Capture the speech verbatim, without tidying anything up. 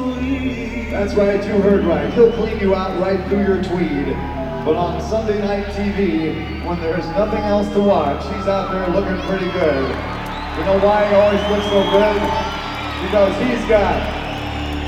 That's right, you heard right. He'll clean you out right through your tweed. But on Sunday night T V, when there's nothing else to watch, he's out there looking pretty good. You know why he always looks so good? Because he's got